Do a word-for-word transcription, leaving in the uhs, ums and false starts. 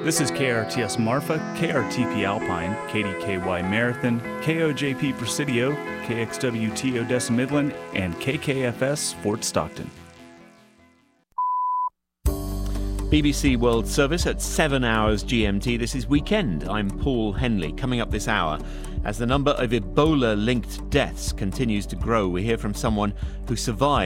This is K R T S Marfa, K R T P Alpine, K D K Y Marathon, K O J P Presidio, K X W T Odessa Midland, and K K F S Fort Stockton. B B C World Service at seven hours G M T. This is Weekend. I'm Paul Henley. Coming up this hour, as the number of Ebola-linked deaths continues to grow, we hear from someone who survived